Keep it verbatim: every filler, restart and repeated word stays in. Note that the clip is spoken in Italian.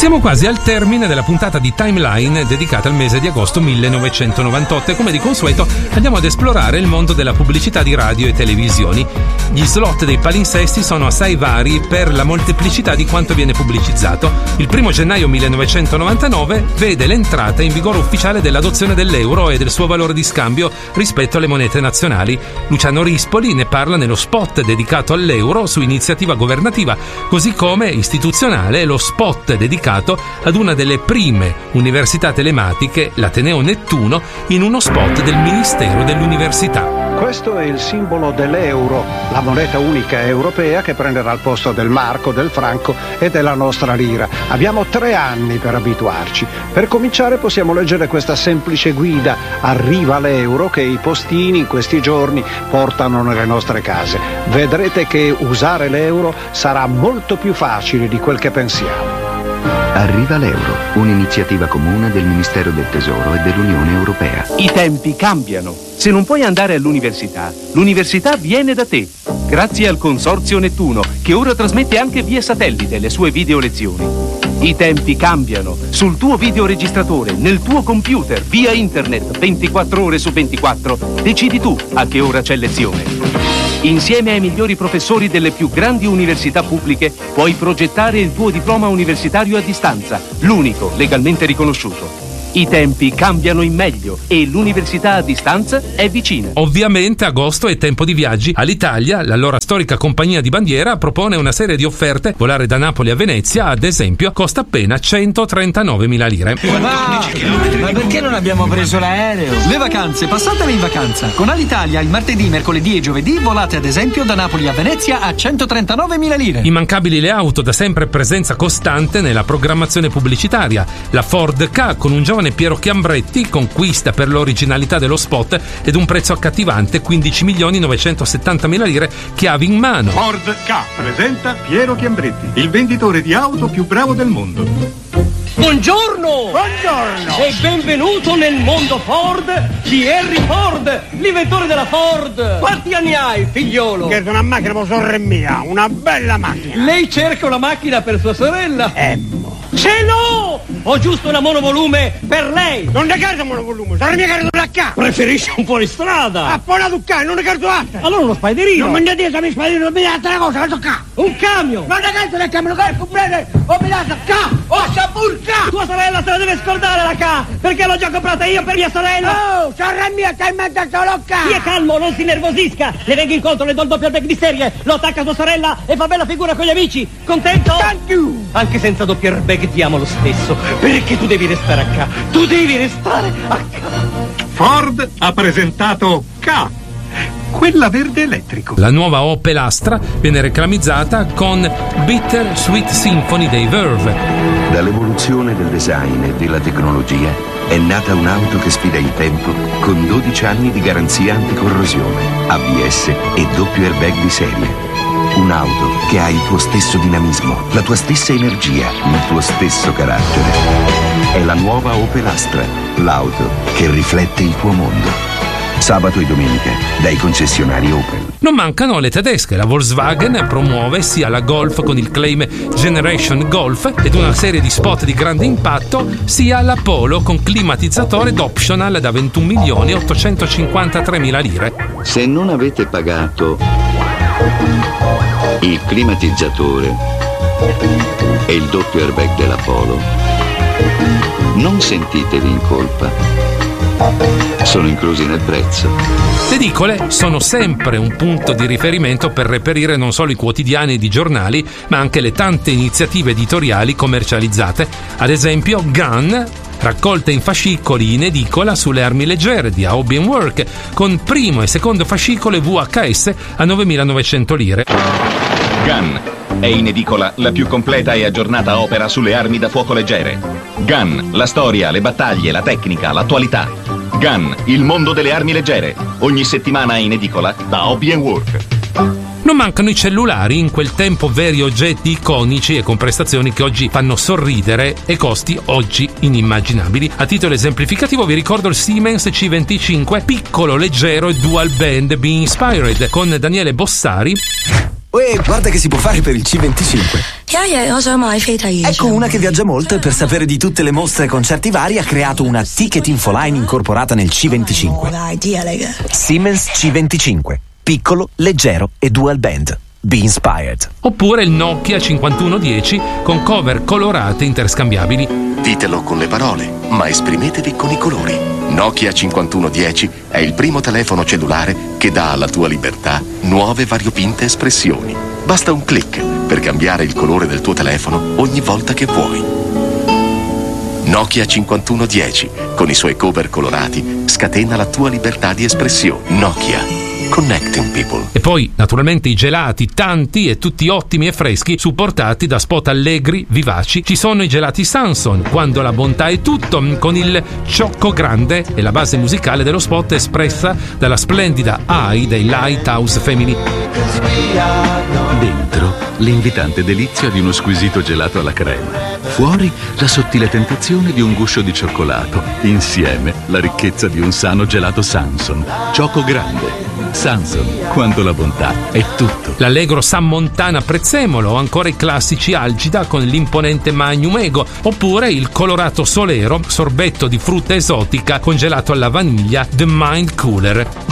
Siamo quasi al termine della puntata di Timeline dedicata al mese di agosto millenovecentonovantotto e come di consueto andiamo ad esplorare il mondo della pubblicità di radio e televisioni. Gli slot dei palinsesti sono assai vari per la molteplicità di quanto viene pubblicizzato. Il primo gennaio millenovecentonovantanove vede l'entrata in vigore ufficiale dell'adozione dell'euro e del suo valore di scambio rispetto alle monete nazionali. Luciano Rispoli ne parla nello spot dedicato all'euro su iniziativa governativa, così come istituzionale lo spot dedicato ad una delle prime università telematiche, l'Ateneo Nettuno, in uno spot del Ministero dell'Università. Questo è il simbolo dell'euro, la moneta unica europea che prenderà il posto del marco, del franco e della nostra lira. Abbiamo tre anni per abituarci. Per cominciare possiamo leggere questa semplice guida: arriva l'euro, che i postini in questi giorni portano nelle nostre case. Vedrete che usare l'euro sarà molto più facile di quel che pensiamo. Arriva l'euro, un'iniziativa comune del Ministero del Tesoro e dell'Unione Europea. I tempi cambiano. Se non puoi andare all'università, l'università viene da te. Grazie al Consorzio Nettuno, che ora trasmette anche via satellite le sue video lezioni. I tempi cambiano. Sul tuo videoregistratore, nel tuo computer, via internet, ventiquattro ore su ventiquattro, decidi tu a che ora c'è lezione. Insieme ai migliori professori delle più grandi università pubbliche puoi progettare il tuo diploma universitario a distanza, l'unico legalmente riconosciuto. I tempi cambiano in meglio e l'università a distanza è vicina. Ovviamente agosto è tempo di viaggi. All'Italia, l'allora storica compagnia di bandiera propone una serie di offerte. Volare da Napoli a Venezia, ad esempio, costa appena centotrentanove lire. Ma, ma perché non abbiamo preso l'aereo? Le vacanze, passatele in vacanza. Con Alitalia il martedì, mercoledì e giovedì volate ad esempio da Napoli a Venezia a centotrentanove lire. Immancabili le auto, da sempre presenza costante nella programmazione pubblicitaria. La Ford Ka, con un giovane Piero Chiambretti, conquista per l'originalità dello spot ed un prezzo accattivante, quindici milioni novecentosettantamila lire, chiavi in mano. Ford Ka presenta Piero Chiambretti, il venditore di auto più bravo del mondo. Buongiorno! Buongiorno! E benvenuto nel mondo Ford di Henry Ford, l'inventore della Ford. Quanti anni hai, figliolo? Che è una macchina per sorella mia, una bella macchina. Lei cerca una macchina per sua sorella? Emmo. Ce l'ho! Ho giusto una monovolume per lei. Non ne carico monovolume, sarà mia carica da qua. Preferisce un fuoristrada. A buona ducca, non ne carico altra. Allora uno spiderino. Non mi dite che mi spiderino, non mi date una cosa, la qua. Un camion. Ma ne carico del camion, che comprende? O mi date qua, o sapurca. Tua sorella se la deve scordare la K, perché l'ho già comprata io per mia sorella. Oh, sorella mia, che hai mandato solo K. Stia calmo, non si nervosisca. Le venga incontro, le do il doppio back di serie. Lo attacca a sua sorella e fa bella figura con gli amici. Contento? Thank you. Anche senza doppio airbag diamo lo stesso, perché tu devi restare a K. Tu devi restare a K. Ford ha presentato K, quella verde elettrico. La nuova Opel Astra viene reclamizzata con Bitter Sweet Symphony dei Verve. Dall'evoluzione del design e della tecnologia è nata un'auto che sfida il tempo con dodici anni di garanzia anticorrosione, A B S e doppio airbag di serie. Un'auto che ha il tuo stesso dinamismo, la tua stessa energia, il tuo stesso carattere. È la nuova Opel Astra, l'auto che riflette il tuo mondo. Sabato e domenica dai concessionari Opel. Non mancano le tedesche. La Volkswagen promuove sia la Golf con il claim Generation Golf ed una serie di spot di grande impatto, sia la Polo con climatizzatore ed optional da ventuno milioni ottocentocinquantatremila lire. Se non avete pagato il climatizzatore e il doppio airbag della Polo, non sentitevi in colpa. Sono inclusi nel prezzo. Le edicole sono sempre un punto di riferimento per reperire non solo i quotidiani ed i giornali, ma anche le tante iniziative editoriali commercializzate. Ad esempio Gun, raccolta in fascicoli in edicola sulle armi leggere di A O B and Work, con primo e secondo fascicolo V H S a novemilanovecento lire. Gun è in edicola la più completa e aggiornata opera sulle armi da fuoco leggere. Gun, la storia, le battaglie, la tecnica, l'attualità. Gun, il mondo delle armi leggere. Ogni settimana in edicola da A O B and Work. Non mancano i cellulari, in quel tempo veri oggetti iconici e con prestazioni che oggi fanno sorridere e costi oggi inimmaginabili. A titolo esemplificativo vi ricordo il Siemens C venticinque, piccolo, leggero e dual band Be Inspired, con Daniele Bossari Uè, guarda che si può fare per il C venticinque. Ecco una che viaggia molto e per sapere di tutte le mostre e concerti vari ha creato una Ticket Infoline incorporata nel C venticinque. Siemens C venticinque. Piccolo, leggero e dual band. Be inspired. Oppure il Nokia cinquantuno dieci con cover colorate interscambiabili. Ditelo con le parole, ma esprimetevi con i colori. Nokia cinquantuno dieci è il primo telefono cellulare che dà alla tua libertà nuove variopinte espressioni. Basta un click per cambiare il colore del tuo telefono ogni volta che vuoi. Nokia cinquantuno dieci, con i suoi cover colorati, scatena la tua libertà di espressione. Nokia. Connecting people. E poi, naturalmente, i gelati, tanti e tutti ottimi e freschi, supportati da spot allegri, vivaci. Ci sono i gelati Samson, quando la bontà è tutto, con il ciocco grande e la base musicale dello spot espressa dalla splendida A I dei Lighthouse Family. Dentro, l'invitante delizia di uno squisito gelato alla crema. Fuori, la sottile tentazione di un guscio di cioccolato. Insieme, la ricchezza di un sano gelato Samson. Ciocco grande. Samson, quando la bontà è tutto. L'allegro San Montana Prezzemolo, o ancora i classici Algida con l'imponente Magnum Ego, oppure il colorato Solero, sorbetto di frutta esotica congelato alla vaniglia The Mind Cooler.